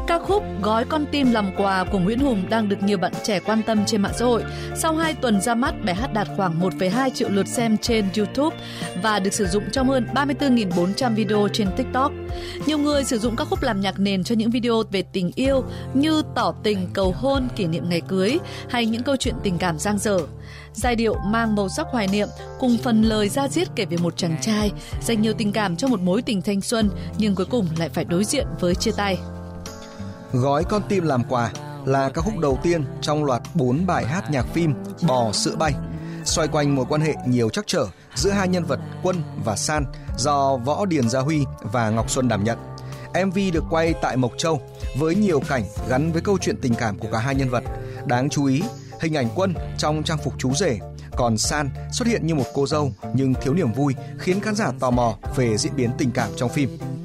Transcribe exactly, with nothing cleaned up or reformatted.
Ca khúc Gói con tim làm quà của Nguyễn Hùng đang được nhiều bạn trẻ quan tâm trên mạng xã hội. Sau hai tuần ra mắt, bài hát đạt khoảng một phẩy hai triệu lượt xem trên YouTube và được sử dụng trong hơn ba mươi tư nghìn bốn trăm video trên TikTok. Nhiều người sử dụng ca khúc làm nhạc nền cho những video về tình yêu như tỏ tình, cầu hôn, kỷ niệm ngày cưới hay những câu chuyện tình cảm dang dở. Giai điệu mang màu sắc hoài niệm cùng phần lời da diết kể về một chàng trai dành nhiều tình cảm cho một mối tình thanh xuân nhưng cuối cùng lại phải đối diện với chia tay. Gói con tim làm quà là ca khúc đầu tiên trong loạt bốn bài hát nhạc phim Bò Sữa Bay, xoay quanh mối quan hệ nhiều trắc trở giữa hai nhân vật Quân và San do Võ Điền Gia Huy và Ngọc Xuân đảm nhận. em vê được quay tại Mộc Châu với nhiều cảnh gắn với câu chuyện tình cảm của cả hai nhân vật. Đáng chú ý, hình ảnh Quân trong trang phục chú rể, còn San xuất hiện như một cô dâu nhưng thiếu niềm vui, khiến khán giả tò mò về diễn biến tình cảm trong phim.